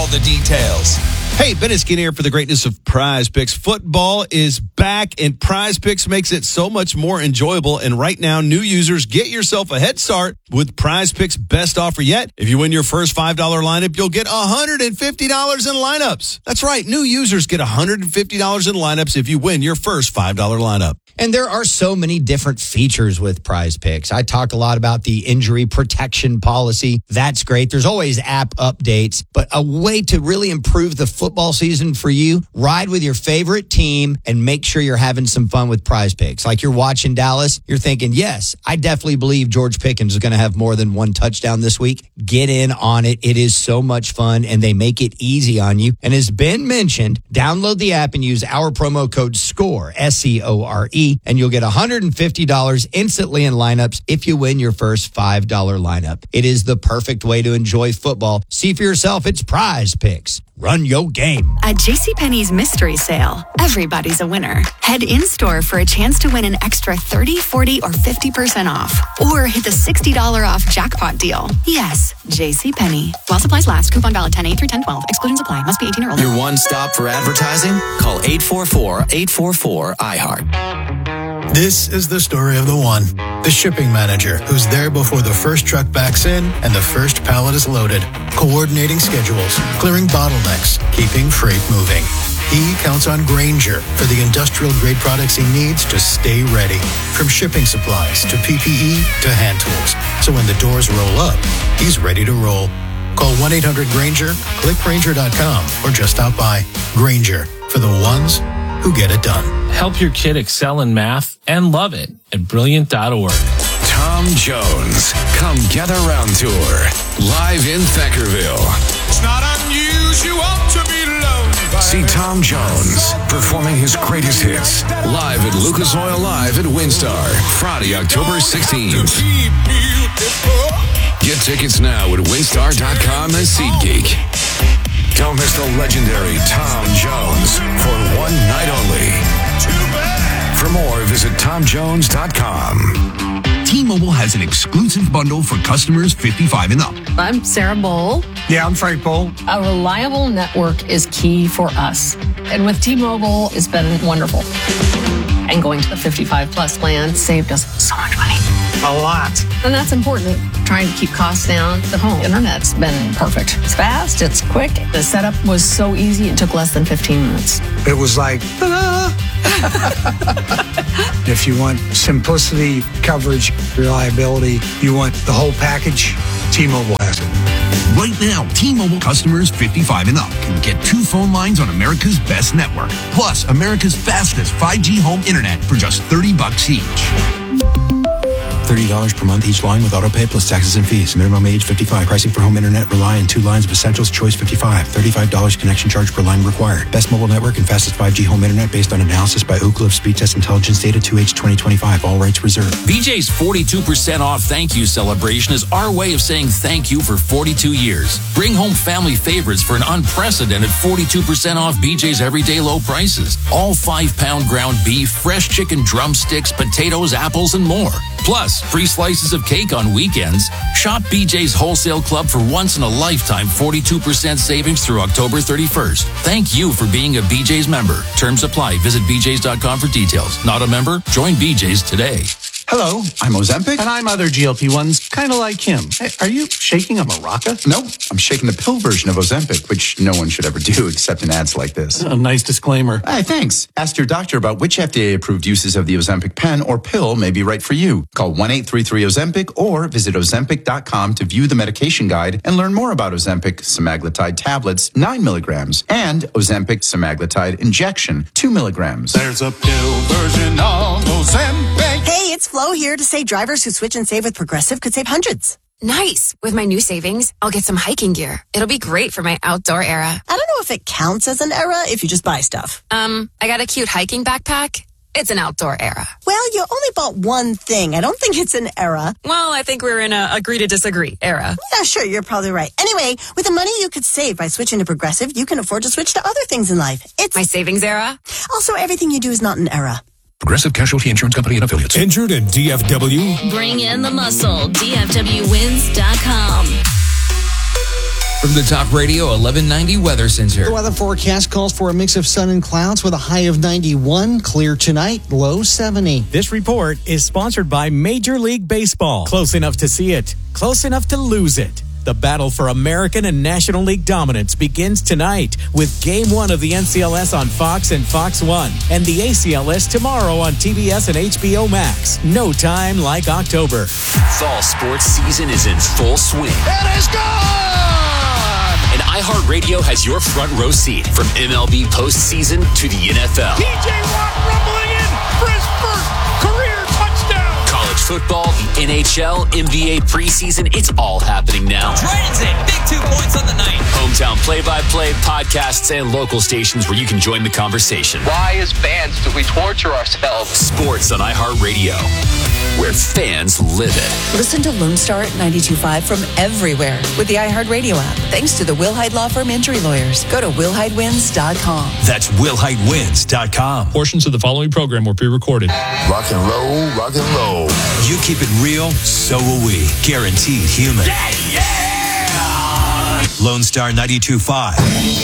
the details. Hey, Ben Iskin here for the greatness of Prize Picks. Football is back, and Prize Picks makes it so much more enjoyable. And right now, new users get yourself a head start with Prize Picks' best offer yet. If you win your first $5 lineup, you'll get $150 in lineups. That's right. New users get $150 in lineups if you win your first $5 lineup. And there are so many different features with Prize Picks. I talked a lot about the injury protection policy. That's great. There's always app updates, but a way to really improve the football season for you, ride with your favorite team and make sure you're having some fun with Prize Picks. Like you're watching Dallas, you're thinking, yes, I definitely believe George Pickens is going to have more than one touchdown this week. Get in on it. It is so much fun, and they make it easy on you. And as Ben mentioned, download the app and use our promo code SCORE, SCORE, and you'll get $150 instantly in lineups if you win your first $5 lineup. It is the perfect way to enjoy football. See for yourself, it's Prize Picks. Run your game. At JCPenney's Mystery Sale, everybody's a winner. Head in-store for a chance to win an extra 30, 40, or 50% off. Or hit the $60 off jackpot deal. Yes, JCPenney. While supplies last. Coupon valid 10/8 through 10/12. Exclusions apply. Must be 18 or older. Your one stop for advertising? Call 844-844-iHeart. This is the story of the one, the shipping manager who's there before the first truck backs in and the first pallet is loaded, coordinating schedules, clearing bottlenecks, keeping freight moving. He counts on Grainger for the industrial-grade products he needs to stay ready, from shipping supplies to PPE to hand tools. So when the doors roll up, he's ready to roll. Call 1-800-GRAINGER, click Grainger.com, or just stop by. Grainger, for the ones who get it done. Help your kid excel in math and love it at Brilliant.org. Tom Jones, Come Gather Round Tour, live in Thackerville. It's not unusual to be loved. See Tom Jones performing his greatest hits live at Lucas Oil Live at Windstar, Friday, October 16th. Get tickets now at Windstar.com and SeatGeek. Don't miss the legendary Tom Jones for one night only. For more, visit TomJones.com. T-Mobile has an exclusive bundle for customers 55 and up. I'm Sarah Bowl. Yeah, I'm Frank Bowl. A reliable network is key for us. And with T-Mobile, it's been wonderful. And going to the 55 plus plan saved us so much money. A lot. And that's important. Trying to keep costs down. The home internet's been perfect. It's fast, it's quick. The setup was so easy, it took less than 15 minutes. It was like, ta-da! If you want simplicity, coverage, reliability, you want the whole package, T-Mobile has it. Right now, T-Mobile customers 55 and up can get 2 phone lines on America's best network, plus America's fastest 5G home internet for just $30 each. $30 per month each line with autopay plus taxes and fees. Minimum age 55. Pricing for home internet rely on 2 lines of essentials. Choice 55. $35 connection charge per line required. Best mobile network and fastest 5G home internet based on analysis by Ookla of Speed Test Intelligence data 2H 2025. All rights reserved. BJ's 42% off thank you celebration is our way of saying thank you for 42 years. Bring home family favorites for an unprecedented 42% off BJ's everyday low prices. All 5-pound ground beef, fresh chicken drumsticks, potatoes, apples, and more. Plus, free slices of cake on weekends. Shop BJ's Wholesale Club for once-in-a-lifetime 42% savings through October 31st. Thank you for being a BJ's member. Terms apply. Visit BJ's.com for details. Not a member? Join BJ's today. Hello, I'm Ozempic. And I'm other GLP-1s, kind of like him. Hey, are you shaking a maraca? No, I'm shaking the pill version of Ozempic, which no one should ever do except in ads like this. A nice disclaimer. Hey, thanks. Ask your doctor about which FDA-approved uses of the Ozempic pen or pill may be right for you. Call 1-833-OZEMPIC or visit Ozempic.com to view the medication guide and learn more about Ozempic semaglutide tablets, 9 milligrams, and Ozempic semaglutide injection, 2 milligrams. There's a pill version of Ozempic. Hey, it's Flo here to say drivers who switch and save with Progressive could save hundreds. Nice. With my new savings, I'll get some hiking gear. It'll be great for my outdoor era. I don't know if it counts as an era if you just buy stuff. I got a cute hiking backpack. It's an outdoor era. Well, you only bought one thing. I don't think it's an era. Well, I think we're in a agree to disagree era. Yeah, sure. You're probably right. Anyway, with the money you could save by switching to Progressive, you can afford to switch to other things in life. It's my savings era. Also, everything you do is not an era. Progressive Casualty Insurance Company and Affiliates. Injured in DFW? Bring in the muscle. DFWwins.com. From the Talk Radio 1190 Weather Center. The weather forecast calls for a mix of sun and clouds with a high of 91. Clear tonight, low 70. This report is sponsored by Major League Baseball. Close enough to see it, close enough to lose it. The battle for American and National League dominance begins tonight with Game 1 of the NCLS on Fox and Fox 1 and the ACLS tomorrow on TBS and HBO Max. No time like October. Fall sports season is in full swing. It is gone! And iHeartRadio has your front row seat from MLB postseason to the NFL. TJ Watt rumbling in for his first career touchdown. College football, the NHL, NBA preseason, it's all happening now. Dragons in, big 2 points on the night. Hometown play-by-play, podcasts, and local stations where you can join the conversation. Why, as fans, do we torture ourselves? Sports on iHeartRadio, where fans live it. Listen to Lone Star at 92.5 from everywhere with the iHeartRadio app. Thanks to the Will Hyde Law Firm Injury Lawyers. Go to WillHydeWins.com. That's WillHydeWins.com. Portions of the following program were pre-recorded. Rock and roll, rock and roll. You keep it real, so will we. Guaranteed human. Yeah! Lone Star 92.5.